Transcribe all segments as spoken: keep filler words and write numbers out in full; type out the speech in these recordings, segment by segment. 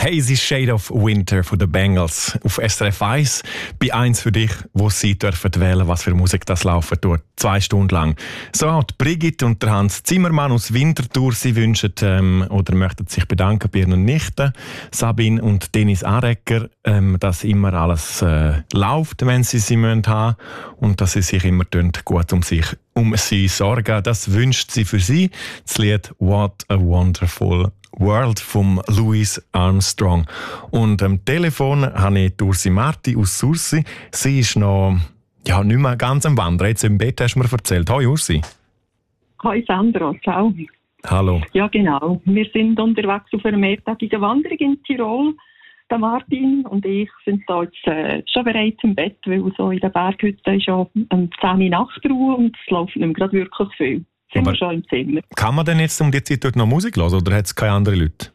Hazy Shade of Winter von den Bengals auf S R F eins. Bei eins für dich, wo Sie dürfen wählen, was für Musik das laufen tut. Zwei Stunden lang. So auch die Brigitte und der Hans Zimmermann aus Winterthur. Sie wünschen ähm, oder möchten sich bedanken bei ihren Nichten, Sabine und Dennis Arecker, ähm, dass immer alles äh, läuft, wenn sie sie haben müssen und dass sie sich immer gut um sich um sie sorgen. Das wünscht sie für sie. Das Lied What a Wonderful World von Louis Armstrong. Und am Telefon habe ich Ursi Marti aus Sursi. Sie ist noch ja, nicht mehr ganz am Wandern. Jetzt im Bett hast du mir erzählt. Hoi Ursi. Hoi Sandra, ciao. Hallo. Ja genau, wir sind unterwegs auf einer mehrtägigen Wanderung in Tirol. Der Martin und ich sind da jetzt äh, schon bereits im Bett, weil so in der Berghütte ist ja um zehn Uhr Nachtruhe und es läuft nicht mehr gerade wirklich viel. Sind wir schon im Zimmer. Kann man denn jetzt um die Zeit dort noch Musik hören oder hat es keine anderen Leute?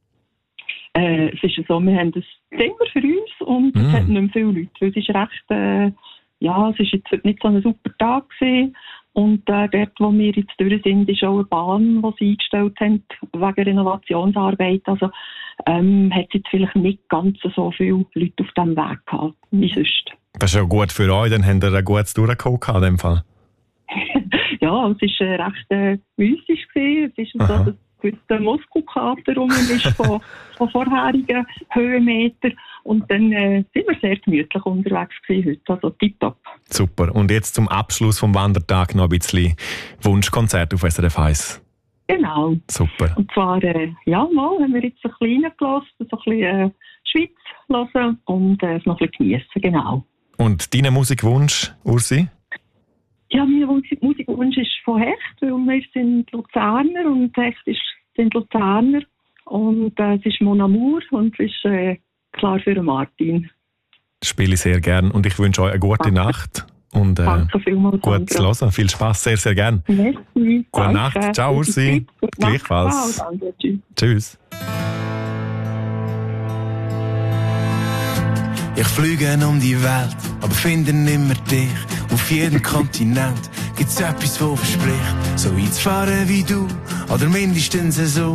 Äh, es ist so, wir haben ein Zimmer für uns und mm. es hat nicht mehr viele Leute. Weil es ist recht, äh, ja, es ist jetzt nicht so ein super Tag gewesen. Und äh, dort, wo wir jetzt durch sind, ist auch eine Bahn, die sie eingestellt haben, wegen Renovationsarbeit. Also ähm, hat es jetzt vielleicht nicht ganz so viele Leute auf diesem Weg gehabt, wie sonst. Das ist ja gut für euch, dann habt ihr ein gutes Durchgekommen in dem Fall. Ja, es war äh, recht äh, mystisch gewesen. Es ist Aha. so, dass der Muskelkater rum ist von, von vorherigen Höhenmetern. Und dann äh, sind wir sehr gemütlich unterwegs gewesen heute, also tipptopp. Super. Und jetzt zum Abschluss vom Wandertag noch ein bisschen Wunschkonzert auf S R F eins. Genau. Super. Und zwar, äh, ja, mal haben wir jetzt ein bisschen reingelassen, so ein bisschen äh, Schweiz hören und äh, es noch ein bisschen geniessen, genau. Und dein Musikwunsch, Ursi? Ja, mein Musikwunsch ist von Hecht, weil wir sind Luzerner und Hecht ist, sind Luzerner. Und äh, es ist Mon Amour und es ist äh, klar für Martin. Das spiele ich sehr gern und ich wünsche euch eine gute Danke. Nacht. Und äh, Danke vielmals, gut zu hören. Viel Spass, sehr, sehr gern. Merci. Gute Nacht. Ciao, Ursi. Gleichfalls. Ciao, danke. Tschüss. Tschüss. Ich fliege um die Welt, aber finde nimmer dich. Auf jedem Kontinent gibt's etwas, wo verspricht, so einzufahren wie du, oder mindestens so.